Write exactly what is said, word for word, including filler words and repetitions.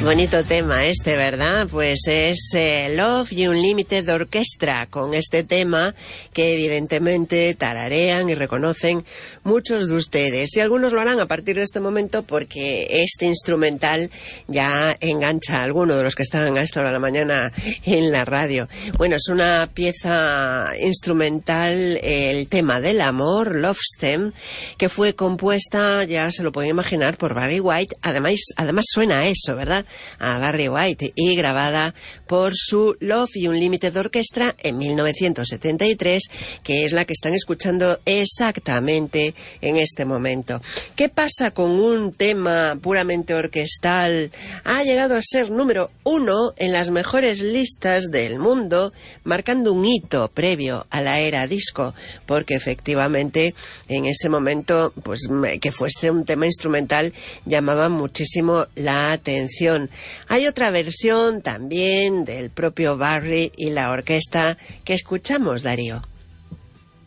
Bonito tema este, ¿verdad? Pues es eh, Love y Unlimited Orchestra, con este tema que evidentemente tararean y reconocen muchos de ustedes. Y algunos lo harán a partir de este momento porque este instrumental ya engancha a alguno de los que están a esta hora de la mañana en la radio. Bueno, es una pieza instrumental, el tema del amor, Love Stem, que fue compuesta, ya se lo pueden imaginar, por Barry White. Además, además suena a eso, ¿verdad? A Barry White, y grabada por su Love y Unlimited Orchestra en mil novecientos setenta y tres, que es la que están escuchando exactamente en este momento. ¿Qué pasa con un tema puramente orquestal? Ha llegado a ser número uno en las mejores listas del mundo, marcando un hito previo a la era disco, porque efectivamente en ese momento, pues que fuese un tema instrumental llamaba muchísimo la atención. Hay otra versión también del propio Barry y la orquesta que escuchamos, Darío.